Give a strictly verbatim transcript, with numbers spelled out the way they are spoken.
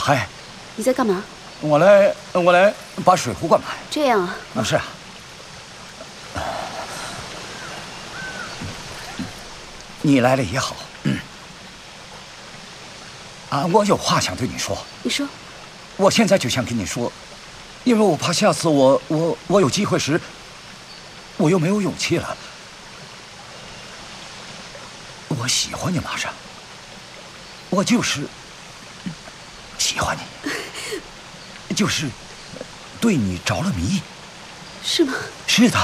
嗨， 你在干嘛？ 我来，我来把水壶灌满。 这样啊？ 啊，是啊。你来了也好。嗯。啊，我有话想对你说。 你说。 我现在就想跟你说，因为我怕下次我我我有机会时，我又没有勇气了。我喜欢你，玛莎。我就是喜欢你，就是对你着了迷。 是吗？ 是的。